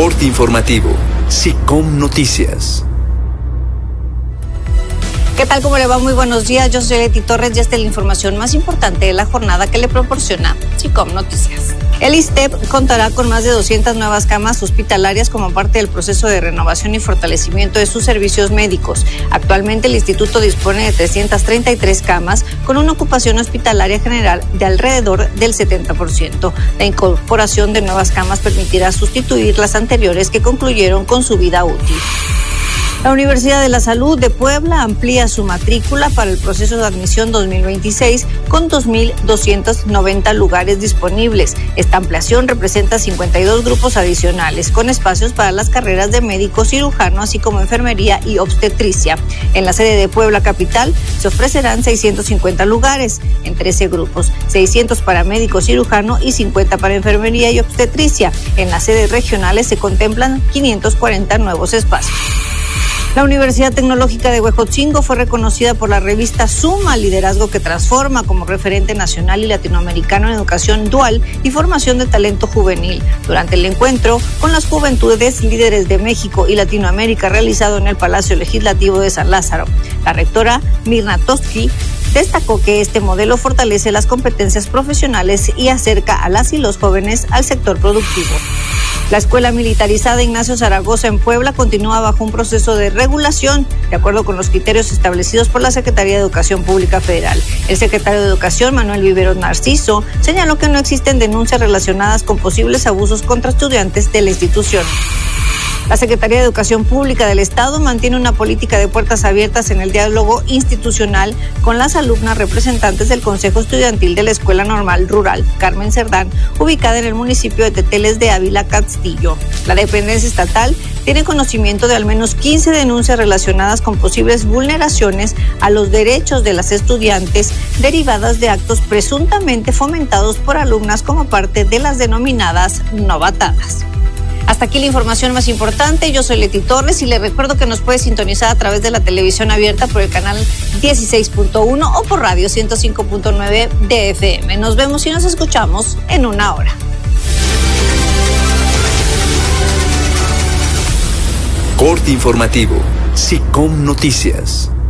Corte informativo, SICOM Noticias. ¿Qué tal? ¿Cómo le va? Muy buenos días. Yo soy Leti Torres y esta es la información más importante de la jornada que le proporciona SICOM Noticias. El ISSSTE contará con más de 200 nuevas camas hospitalarias como parte del proceso de renovación y fortalecimiento de sus servicios médicos. Actualmente el instituto dispone de 333 camas con una ocupación hospitalaria general de alrededor del 70%. La incorporación de nuevas camas permitirá sustituir las anteriores que concluyeron con su vida útil. La Universidad de la Salud de Puebla amplía su matrícula para el proceso de admisión 2026 con 2.290 lugares disponibles. Esta ampliación representa 52 grupos adicionales con espacios para las carreras de médico cirujano, así como enfermería y obstetricia. En la sede de Puebla Capital se ofrecerán 650 lugares en 13 grupos, 600 para médico cirujano y 50 para enfermería y obstetricia. En las sedes regionales se contemplan 540 nuevos espacios. La Universidad Tecnológica de Huejotzingo fue reconocida por la revista Suma, Liderazgo que Transforma, como referente nacional y latinoamericano en educación dual y formación de talento juvenil. Durante el encuentro con las juventudes líderes de México y Latinoamérica realizado en el Palacio Legislativo de San Lázaro, la rectora Mirna Toski destacó que este modelo fortalece las competencias profesionales y acerca a las y los jóvenes al sector productivo. La Escuela Militarizada Ignacio Zaragoza en Puebla continúa bajo un proceso de regulación, de acuerdo con los criterios establecidos por la Secretaría de Educación Pública Federal. El secretario de Educación, Manuel Viveros Narciso, señaló que no existen denuncias relacionadas con posibles abusos contra estudiantes de la institución. La Secretaría de Educación Pública del Estado mantiene una política de puertas abiertas en el diálogo institucional con las alumnas representantes del Consejo Estudiantil de la Escuela Normal Rural Carmen Cerdán, ubicada en el municipio de Teteles de Ávila Castillo. La dependencia estatal tiene conocimiento de al menos 15 denuncias relacionadas con posibles vulneraciones a los derechos de las estudiantes derivadas de actos presuntamente fomentados por alumnas como parte de las denominadas novatadas. Hasta aquí la información más importante. Yo soy Leti Torres y le recuerdo que nos puede sintonizar a través de la televisión abierta por el canal 16.1 o por radio 105.9 de FM. Nos vemos y nos escuchamos en una hora. Corte informativo, SICOM Noticias.